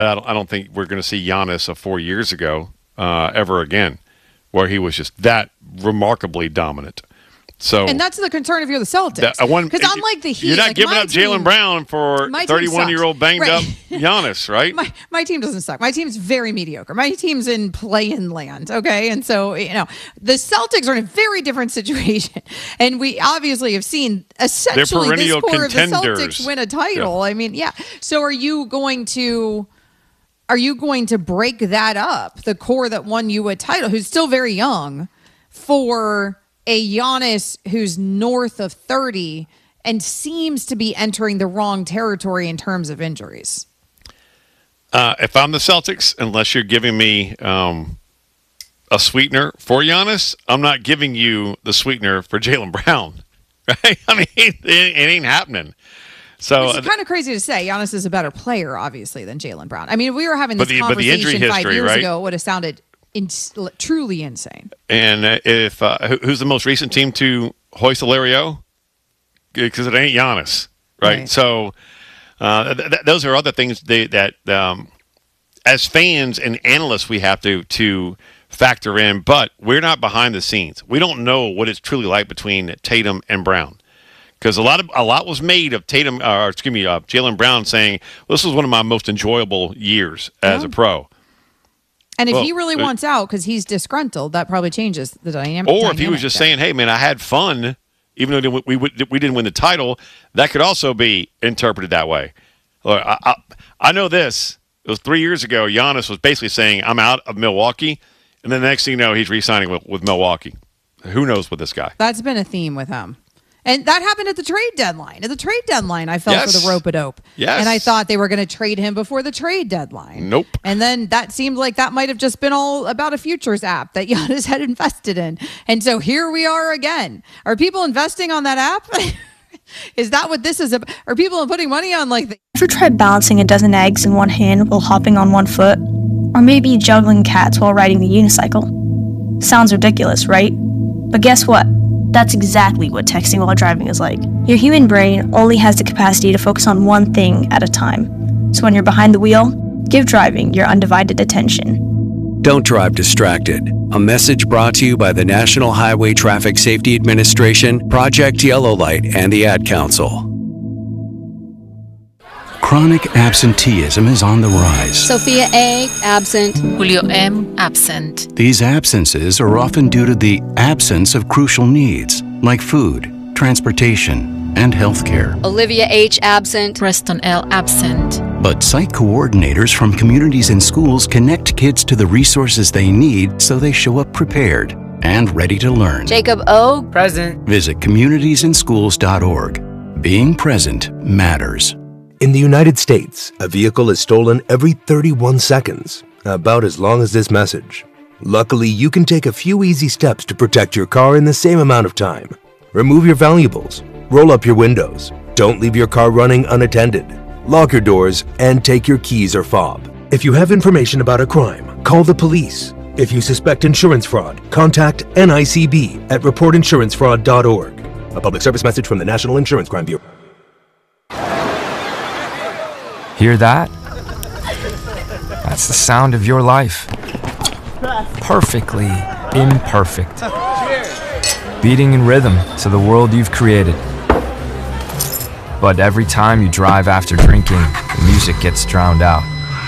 I don't think we're going to see Giannis of 4 years ago ever again, where he was just that remarkably dominant. So, and that's the concern if you're the Celtics. Because unlike the Heat, you're not giving up Jaylen Brown for 31-year-old banged up Giannis, right? My team doesn't suck. My team's very mediocre. My team's in play-in land, okay? And so, the Celtics are in a very different situation. And we obviously have seen essentially this core of the Celtics win a title. Yeah. I mean, yeah. So are you going to break that up, the core that won you a title, who's still very young, for a Giannis who's north of 30 and seems to be entering the wrong territory in terms of injuries? If I'm the Celtics, unless you're giving me a sweetener for Giannis, I'm not giving you the sweetener for Jaylen Brown. Right? I mean, it ain't happening. So it's kind of crazy to say. Giannis is a better player, obviously, than Jaylen Brown. I mean, if we were having this conversation 5 years ago, it would have sounded truly insane. And if who's the most recent team to hoist the Larry-O? Because it ain't Giannis, right? So those are other things that as fans and analysts we have to factor in. But we're not behind the scenes. We don't know what it's truly like between Tatum and Brown. Because a lot was made of Jaylen Brown saying, well, "This was one of my most enjoyable years as a pro." And if he really wants out because he's disgruntled, that probably changes the dynamic. Or if he was just saying, "Hey, man, I had fun, even though we didn't win the title," that could also be interpreted that way. Look, I know this. It was 3 years ago. Giannis was basically saying, "I'm out of Milwaukee," and then the next thing you know, he's re-signing with Milwaukee. Who knows with this guy? That's been a theme with him. And that happened at the trade deadline. At the trade deadline, I fell for the rope-a-dope. Yes. And I thought they were going to trade him before the trade deadline. Nope. And then that seemed like that might have just been all about a futures app that Giannis had invested in. And so here we are again. Are people investing on that app? Is that what this is about? Are people putting money on Ever tried balancing a dozen eggs in one hand while hopping on one foot? Or maybe juggling cats while riding the unicycle? Sounds ridiculous, right? But guess what? That's exactly what texting while driving is like. Your human brain only has the capacity to focus on one thing at a time. So when you're behind the wheel, give driving your undivided attention. Don't drive distracted. A message brought to you by the National Highway Traffic Safety Administration, Project Yellow Light, and the Ad Council. Chronic absenteeism is on the rise. Sophia A., absent. Julio M., absent. These absences are often due to the absence of crucial needs, like food, transportation, and healthcare. Olivia H., absent. Preston L., absent. But site coordinators from communities and schools connect kids to the resources they need so they show up prepared and ready to learn. Jacob O., present. Visit communitiesinschools.org. Being present matters. In the United States, a vehicle is stolen every 31 seconds, about as long as this message. Luckily, you can take a few easy steps to protect your car in the same amount of time. Remove your valuables, roll up your windows, don't leave your car running unattended, lock your doors, and take your keys or fob. If you have information about a crime, call the police. If you suspect insurance fraud, contact NICB at reportinsurancefraud.org. A public service message from the National Insurance Crime Bureau. Hear that? That's the sound of your life. Perfectly imperfect. Beating in rhythm to the world you've created. But every time you drive after drinking, the music gets drowned out.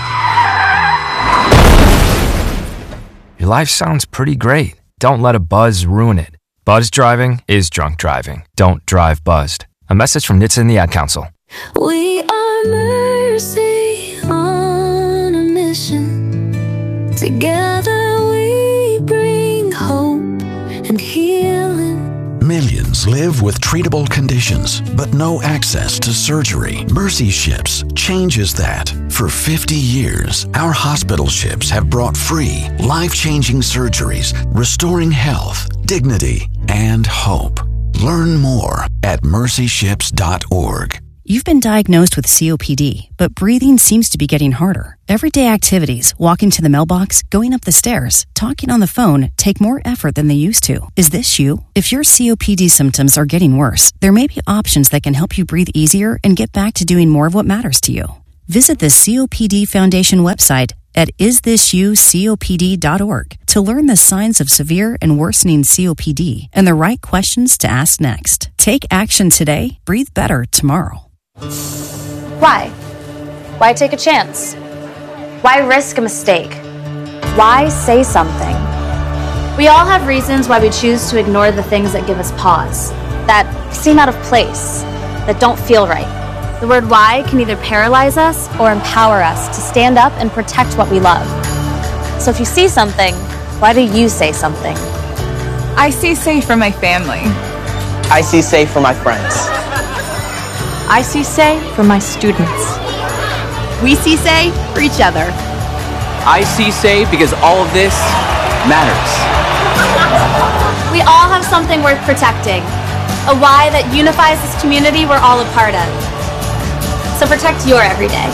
Your life sounds pretty great. Don't let a buzz ruin it. Buzz driving is drunk driving. Don't drive buzzed. A message from NHTSA and the Ad Council. We are Mercy on a mission. Together we bring hope and healing. Millions live with treatable conditions, but no access to surgery. Mercy Ships changes that. For 50 years, our hospital ships have brought free, life-changing surgeries, restoring health, dignity, and hope. Learn more at mercyships.org. You've been diagnosed with COPD, but breathing seems to be getting harder. Everyday activities, walking to the mailbox, going up the stairs, talking on the phone, take more effort than they used to. Is this you? If your COPD symptoms are getting worse, there may be options that can help you breathe easier and get back to doing more of what matters to you. Visit the COPD Foundation website at isthisyoucopd.org to learn the signs of severe and worsening COPD and the right questions to ask next. Take action today, breathe better tomorrow. Why? Why take a chance? Why risk a mistake? Why say something? We all have reasons why we choose to ignore the things that give us pause, that seem out of place, that don't feel right. The word why can either paralyze us or empower us to stand up and protect what we love. So if you see something, why do you say something? I see safe for my family. I see safe for my friends. I see say for my students. We see say for each other. I see say because all of this matters. We all have something worth protecting. A why that unifies this community we're all a part of. So protect your everyday.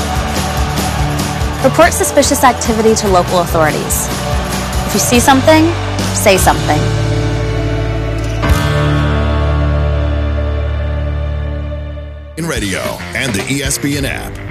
Report suspicious activity to local authorities. If you see something, say something. In radio and the ESPN app.